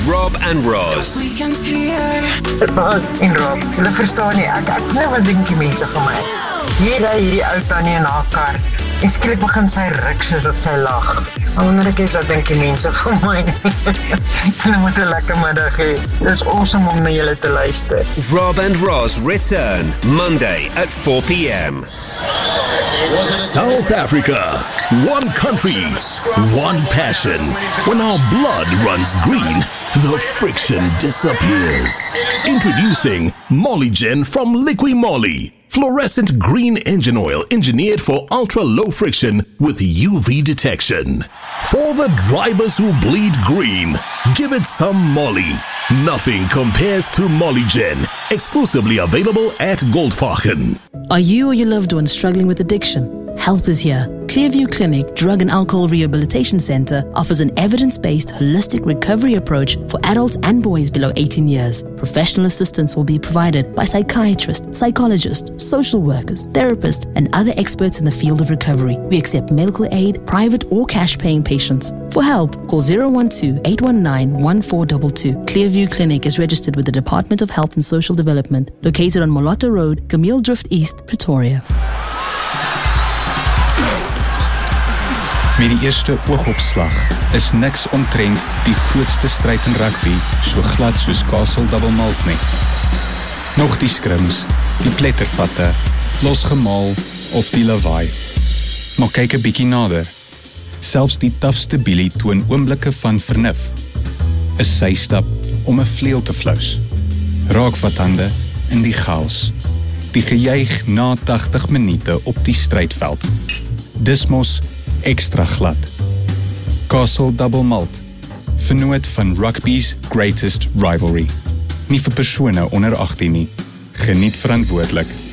Rob and Roz. En Rob, julle verstaan nie, ek weet wat dink die mense van my. Hier ry hierdie ou tannie in haar kar, en skielik begin sy ruk soos dat sy lag. Wanneer ek iets wat dink die mense van my. Julle moet 'n lekker middag hê. Dis awesome om na julle te luister. Rob and Roz return Monday at 4 p.m. South Africa, one country, one passion. When our blood runs green, the friction disappears. Introducing Mollygen from Liqui Moly. Fluorescent green engine oil engineered for ultra-low friction with UV detection. For the drivers who bleed green, give it some Molly. Nothing compares to Mollygen. Exclusively available at Goldfachen. Are you or your loved one struggling with addiction? Help is here. Clearview Clinic Drug and Alcohol Rehabilitation Center offers an evidence-based holistic recovery approach for adults and boys below 18 years. Professional assistance will be provided by psychiatrists, psychologists, social workers, therapists, and other experts in the field of recovery. We accept medical aid, private or cash-paying patients. For help, call 012-819-1422. Clearview Clinic is registered with the Department of Health and Social Development, located on Molotta Road, Camille Drift East, Pretoria. Met die eerste oogopslag is niks omtrent die grootste stryd in rugby so glad soos Castle Double Malt nie. Nog die scrims, die plettervatte, losgemaal of die lawaai. Maar kyk 'n bietjie nader. Selfs die tafste bielie toon oomblikke van vernuf. 'n Systap om 'n vleuel te flous. Raak wat hande in die chaos. Die gejuig na 80 minute op die strydveld. Dis mos extra glad. Castle Double Malt, vernoot van rugby's greatest rivalry. Nie vir persone onder 18 nie. Geniet verantwoordelik.